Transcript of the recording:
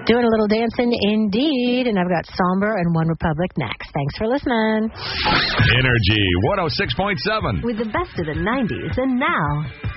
Doing a little dancing indeed, and I've got Somber and One Republic next. Thanks for listening. Energy 106.7. With the best of the 90s and now.